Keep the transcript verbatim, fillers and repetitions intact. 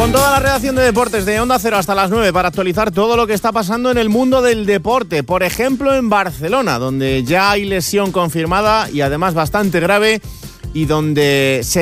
Con toda la redacción de deportes de Onda Cero hasta las nueve para actualizar todo lo que está pasando en el mundo del deporte. Por ejemplo, en Barcelona, donde ya hay lesión confirmada y además bastante grave y donde se